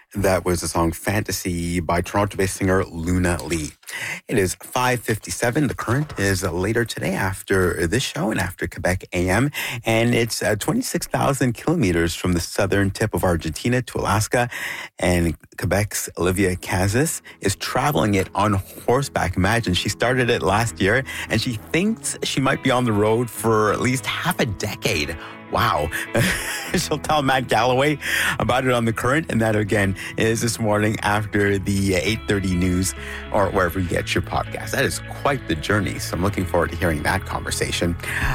That was the song Fantasy by Toronto-based singer Luna Lee. It is 5:57. The current is later today after this show and after Quebec AM. And it's 26,000 kilometers from the southern tip of Argentina to Alaska. And Quebec's Olivia Casas is traveling it on horseback. Imagine, she started it last year and she thinks she might be on the road for at least half a decade. Wow. She'll tell Matt Galloway about it on The Current. And that, again, is this morning after the 8:30 news or wherever you get your podcast. That is quite the journey. So I'm looking forward to hearing that conversation.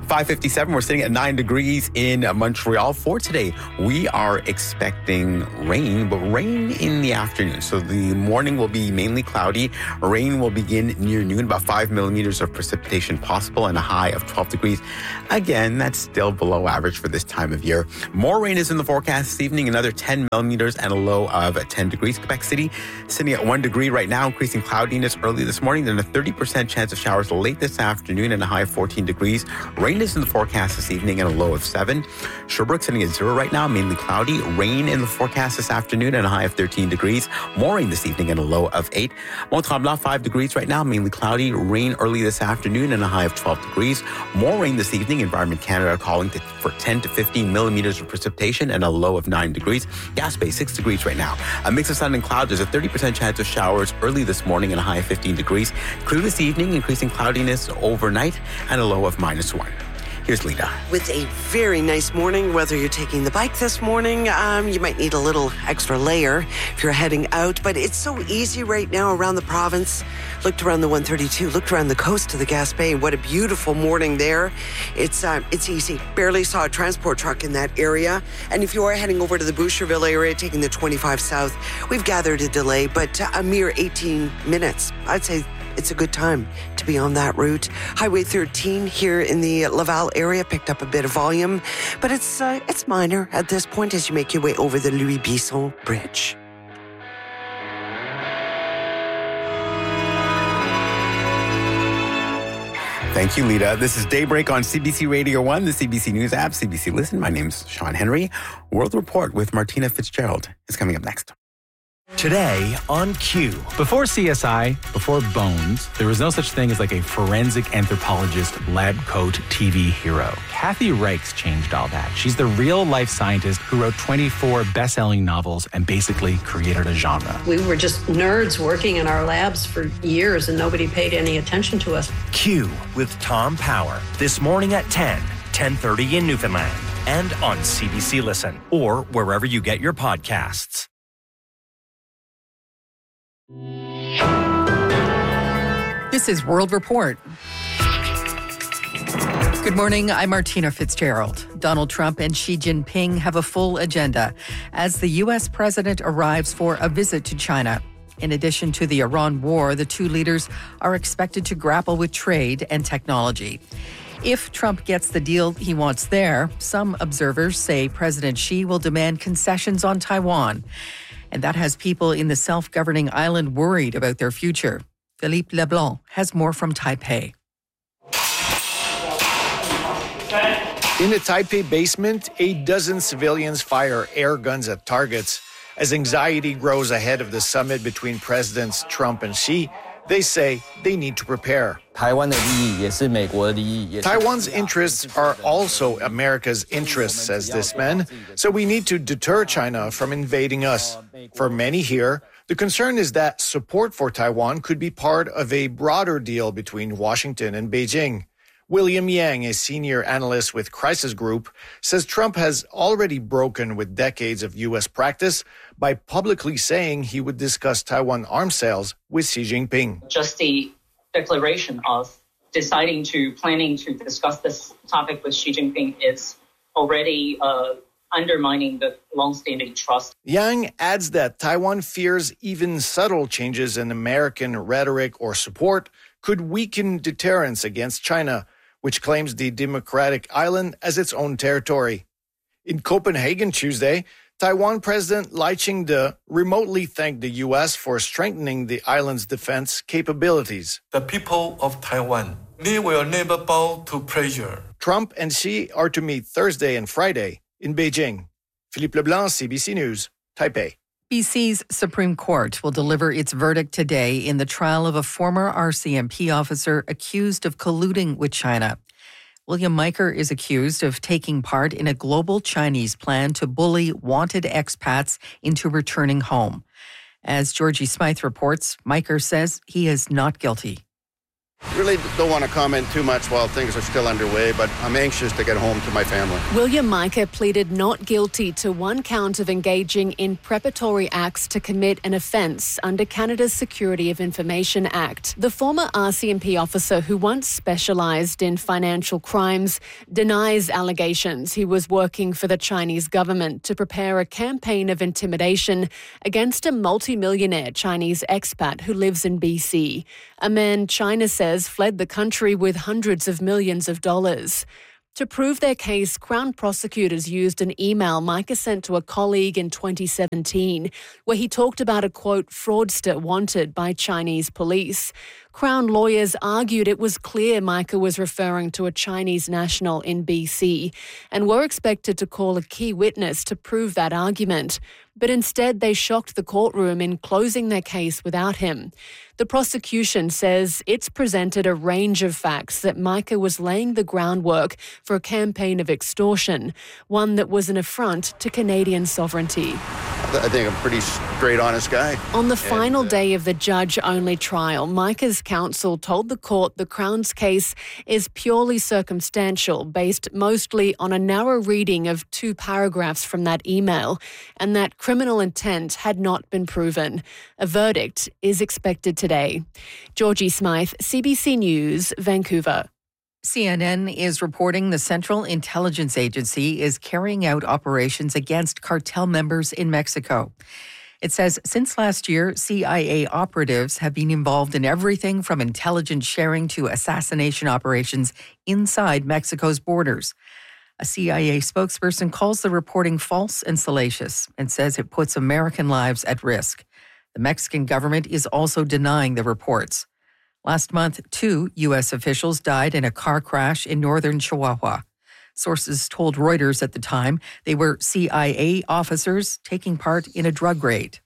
5:57, we're sitting at 9 degrees in Montreal. For today, we are expecting rain, but rain in the afternoon. So the morning will be mainly cloudy. Rain will begin near noon, about 5 millimeters of precipitation possible and a high of 12 degrees. Again, that's still below average for this time of year. More rain is in the forecast this evening, another 10 millimeters and a low of 10 degrees. Quebec City sitting at 1 degree right now, increasing cloudiness early this morning, then a 30% chance of showers late this afternoon and a high of 14 degrees. Rain is in the forecast this evening and a low of 7. Sherbrooke sitting at 0 right now, mainly cloudy. Rain in the forecast this afternoon and a high of 13 degrees. More rain this evening and a low of 8. Mont-Tremblant, 5 degrees right now, mainly cloudy. Rain early this afternoon and a high of 12 degrees. More rain this evening. Environment Canada calling for 10 to 15 millimeters of precipitation and a low of 9 degrees. Gaspé, 6 degrees right now. A mix of sun and clouds. There's a 30% chance of showers early this morning and a high of 15 degrees. Clear this evening, increasing cloudiness overnight and a low of -1. Here's Lita. With a very nice morning, whether you're taking the bike this morning, you might need a little extra layer if you're heading out, but it's so easy right now around the province. Looked around the 132, looked around the coast of the Gaspé. What a beautiful morning there. It's easy. Barely saw a transport truck in that area. And if you are heading over to the Boucherville area, taking the 25 south, we've gathered a delay, but a mere 18 minutes. I'd say it's a good time to be on that route. Highway 13 here in the Laval area picked up a bit of volume, but it's minor at this point as you make your way over the Louis Bisson Bridge. Thank you, Lita. This is Daybreak on CBC Radio 1, the CBC News app, CBC Listen. My name's Sean Henry. World Report with Martina Fitzgerald is coming up next. Today on Q. Before CSI, before Bones, there was no such thing as like a forensic anthropologist lab coat TV hero. Kathy Reichs changed all that. She's the real-life scientist who wrote 24 best-selling novels and basically created a genre. We were just nerds working in our labs for years and nobody paid any attention to us. Q with Tom Power. This morning at 10:30 in Newfoundland. And on CBC Listen or wherever you get your podcasts. This is World Report. Good morning, I'm Martina Fitzgerald. Donald Trump and Xi Jinping have a full agenda as the U.S. president arrives for a visit to China. In addition to the Iran war, the two leaders are expected to grapple with trade and technology. If Trump gets the deal he wants there, some observers say President Xi will demand concessions on Taiwan. And that has people in the self-governing island worried about their future. Philippe Leblanc has more from Taipei. In the Taipei basement, a dozen civilians fire air guns at targets. As anxiety grows ahead of the summit between Presidents Trump and Xi, they say they need to prepare. Taiwan's interests are also America's interests, says this man, so we need to deter China from invading us. For many here, the concern is that support for Taiwan could be part of a broader deal between Washington and Beijing. William Yang, a senior analyst with Crisis Group, says Trump has already broken with decades of U.S. practice by publicly saying he would discuss Taiwan arms sales with Xi Jinping. Just the declaration of planning to discuss this topic with Xi Jinping is already undermining the long-standing trust. Yang adds that Taiwan fears even subtle changes in American rhetoric or support could weaken deterrence against China, which claims the democratic island as its own territory. In Copenhagen Tuesday, Taiwan President Lai Ching-te remotely thanked the U.S. for strengthening the island's defense capabilities. The people of Taiwan, they will never bow to pressure. Trump and Xi are to meet Thursday and Friday in Beijing. Philippe Leblanc, CBC News, Taipei. BC's Supreme Court will deliver its verdict today in the trial of a former RCMP officer accused of colluding with China. William Miker is accused of taking part in a global Chinese plan to bully wanted expats into returning home. As Georgie Smythe reports, Miker says he is not guilty. Really don't want to comment too much while things are still underway, but I'm anxious to get home to my family. William Miker pleaded not guilty to one count of engaging in preparatory acts to commit an offence under Canada's Security of Information Act. The former RCMP officer, who once specialised in financial crimes, denies allegations he was working for the Chinese government to prepare a campaign of intimidation against a multimillionaire Chinese expat who lives in BC. A man China says fled the country with hundreds of millions of dollars. To prove their case, Crown prosecutors used an email Miker sent to a colleague in 2017, where he talked about a, quote, fraudster wanted by Chinese police. Crown lawyers argued it was clear Miker was referring to a Chinese national in BC and were expected to call a key witness to prove that argument. But instead, they shocked the courtroom in closing their case without him. The prosecution says it's presented a range of facts that Miker was laying the groundwork for a campaign of extortion, one that was an affront to Canadian sovereignty. I think I'm a pretty straight, honest guy. On the final day of the judge-only trial, Miker's counsel told the court the Crown's case is purely circumstantial, based mostly on a narrow reading of 2 paragraphs from that email, and that criminal intent had not been proven. A verdict is expected today. Georgie Smythe, CBC News, Vancouver. CNN is reporting the Central Intelligence Agency is carrying out operations against cartel members in Mexico. It says since last year, CIA operatives have been involved in everything from intelligence sharing to assassination operations inside Mexico's borders. A CIA spokesperson calls the reporting false and salacious and says it puts American lives at risk. The Mexican government is also denying the reports. Last month, 2 U.S. officials died in a car crash in northern Chihuahua. Sources told Reuters at the time they were CIA officers taking part in a drug raid.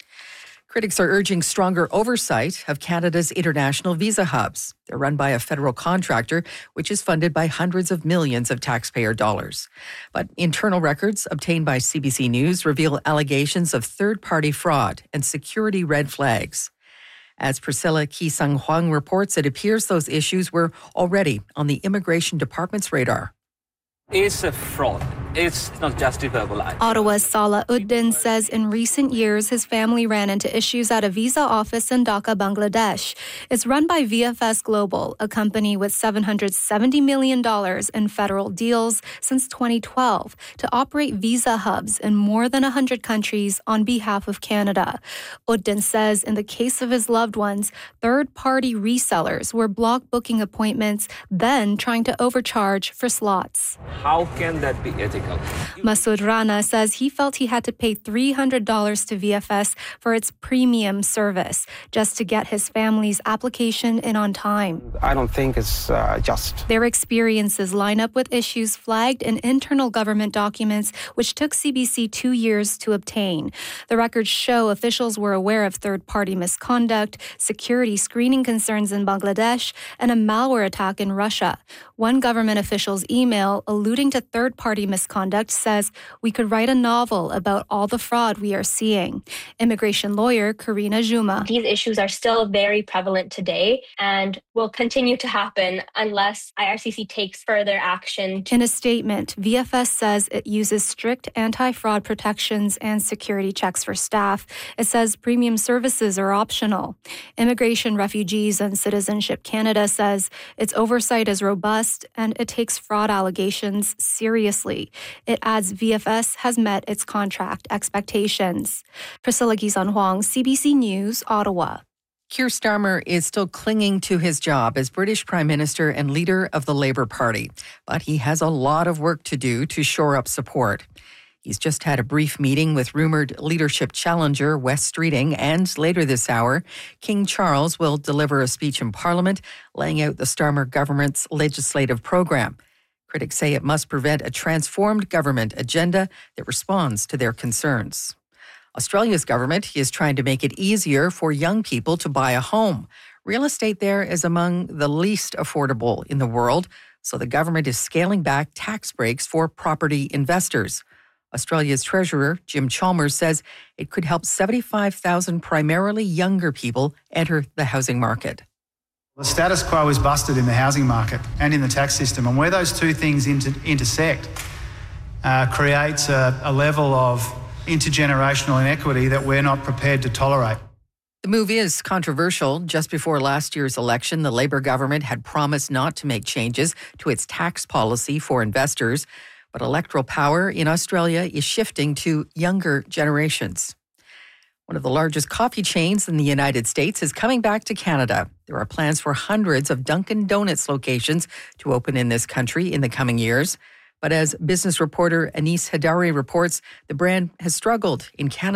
Critics are urging stronger oversight of Canada's international visa hubs. They're run by a federal contractor, which is funded by hundreds of millions of taxpayer dollars. But internal records obtained by CBC News reveal allegations of third-party fraud and security red flags. As Priscilla Kisang Huang reports, it appears those issues were already on the Immigration Department's radar. It's a fraud. It's not justifiable. Ottawa's Salah Uddin says in recent years his family ran into issues at a visa office in Dhaka, Bangladesh. It's run by VFS Global, a company with $770 million in federal deals since 2012 to operate visa hubs in more than 100 countries on behalf of Canada. Uddin says in the case of his loved ones, third-party resellers were block booking appointments, then trying to overcharge for slots. How can that be ethical? Masood Rana says he felt he had to pay $300 to VFS for its premium service just to get his family's application in on time. I don't think it's just. Their experiences line up with issues flagged in internal government documents, which took CBC 2 years to obtain. The records show officials were aware of third-party misconduct, security screening concerns in Bangladesh, and a malware attack in Russia. One government official's email alluding to third-party misconduct says, "We could write a novel about all the fraud we are seeing." Immigration lawyer Karina Juma. These issues are still very prevalent today and will continue to happen unless IRCC takes further action. In a statement, VFS says it uses strict anti-fraud protections and security checks for staff. It says premium services are optional. Immigration, Refugees and Citizenship Canada says its oversight is robust and it takes fraud allegations seriously. It adds VFS has met its contract expectations. Priscilla Gizon Huang, CBC News, Ottawa. Keir Starmer is still clinging to his job as British Prime Minister and leader of the Labour Party, but he has a lot of work to do to shore up support. He's just had a brief meeting with rumoured leadership challenger Wes Streeting, and later this hour, King Charles will deliver a speech in Parliament laying out the Starmer government's legislative programme. Critics say it must prevent a transformed government agenda that responds to their concerns. Australia's government is trying to make it easier for young people to buy a home. Real estate there is among the least affordable in the world, so the government is scaling back tax breaks for property investors. Australia's Treasurer, Jim Chalmers, says it could help 75,000 primarily younger people enter the housing market. The status quo is busted in the housing market and in the tax system, and where those two things intersect creates a level of intergenerational inequity that we're not prepared to tolerate. The move is controversial. Just before last year's election, the Labor government had promised not to make changes to its tax policy for investors, but electoral power in Australia is shifting to younger generations. One of the largest coffee chains in the United States is coming back to Canada. There are plans for hundreds of Dunkin' Donuts locations to open in this country in the coming years. But as business reporter Anis Hadari reports, the brand has struggled in Canada.